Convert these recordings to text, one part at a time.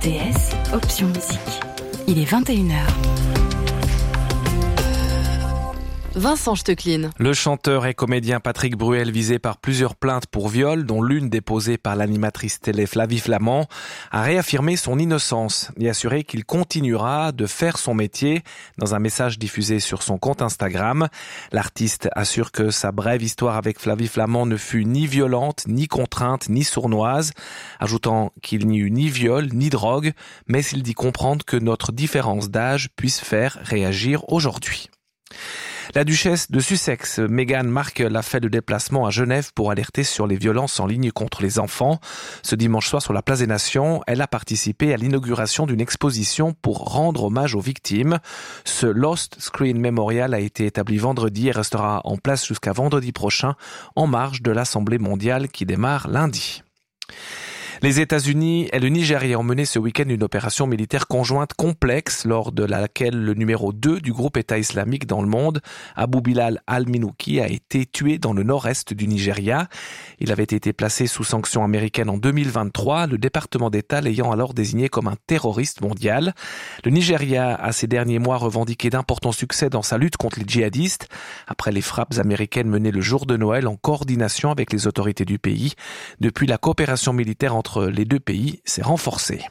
RTS, option musique. Il est 21h. Vincent Stecklin. Le chanteur et comédien Patrick Bruel, visé par plusieurs plaintes pour viol, dont l'une déposée par l'animatrice télé Flavie Flament, a réaffirmé son innocence et assuré qu'il continuera de faire son métier. Dans un message diffusé sur son compte Instagram, l'artiste assure que sa brève histoire avec Flavie Flament ne fut ni violente, ni contrainte, ni sournoise, ajoutant qu'il n'y eut ni viol, ni drogue, mais il dit comprendre que notre différence d'âge puisse faire réagir aujourd'hui. La duchesse de Sussex, Meghan Markle, a fait le déplacement à Genève pour alerter sur les violences en ligne contre les enfants. Ce dimanche soir, sur la Place des Nations, elle a participé à l'inauguration d'une exposition pour rendre hommage aux victimes. Ce Lost Screen Memorial a été établi vendredi et restera en place jusqu'à vendredi prochain, en marge de l'Assemblée mondiale qui démarre lundi. Les États-Unis et le Nigeria ont mené ce week-end une opération militaire conjointe complexe lors de laquelle le numéro 2 du groupe État islamique dans le monde, Abu Bilal al-Minouki, a été tué dans le nord-est du Nigeria. Il avait été placé sous sanctions américaines en 2023, le département d'État l'ayant alors désigné comme un terroriste mondial. Le Nigeria a ces derniers mois revendiqué d'importants succès dans sa lutte contre les djihadistes, après les frappes américaines menées le jour de Noël en coordination avec les autorités du pays. Depuis, la coopération militaire entre les deux pays s'est renforcée.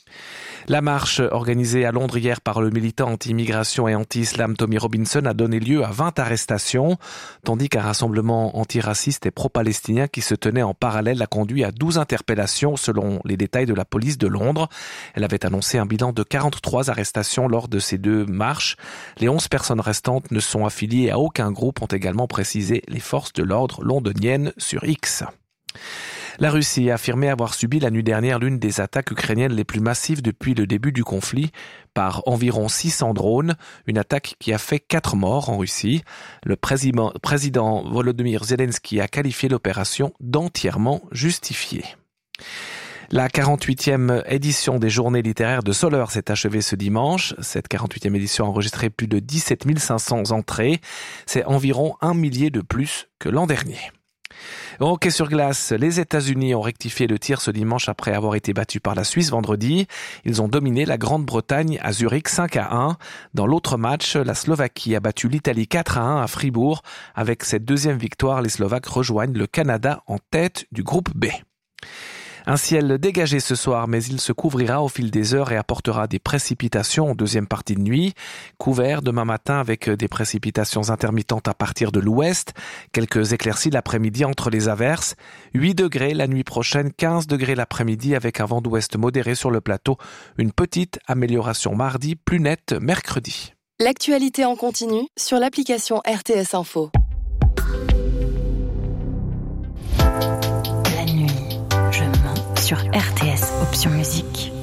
La marche organisée à Londres hier par le militant anti-immigration et anti-islam Tommy Robinson a donné lieu à 20 arrestations, tandis qu'un rassemblement antiraciste et pro-palestinien qui se tenait en parallèle a conduit à 12 interpellations selon les détails de la police de Londres. Elle avait annoncé un bilan de 43 arrestations lors de ces deux marches. Les 11 personnes restantes ne sont affiliées à aucun groupe, ont également précisé les forces de l'ordre londoniennes sur X. La Russie a affirmé avoir subi la nuit dernière l'une des attaques ukrainiennes les plus massives depuis le début du conflit, par environ 600 drones, une attaque qui a fait 4 morts en Russie. Le président Volodymyr Zelensky a qualifié l'opération d'entièrement justifiée. La 48e édition des Journées littéraires de Soleure s'est achevée ce dimanche. Cette 48e édition a enregistré plus de 17 500 entrées. C'est environ 1 millier de plus que l'an dernier. Au hockey sur glace, les États-Unis ont rectifié le tir ce dimanche après avoir été battus par la Suisse vendredi. Ils ont dominé la Grande-Bretagne à Zurich 5-1. Dans l'autre match, la Slovaquie a battu l'Italie 4-1 à Fribourg. Avec cette deuxième victoire, les Slovaques rejoignent le Canada en tête du groupe B. Un ciel dégagé ce soir, mais il se couvrira au fil des heures et apportera des précipitations en deuxième partie de nuit. Couvert demain matin avec des précipitations intermittentes à partir de l'ouest. Quelques éclaircies l'après-midi entre les averses. 8 degrés la nuit prochaine, 15 degrés l'après-midi avec un vent d'ouest modéré sur le plateau. Une petite amélioration mardi, plus nette mercredi. L'actualité en continu sur l'application RTS Info. La nuit, je mens sur RTS Option Musique.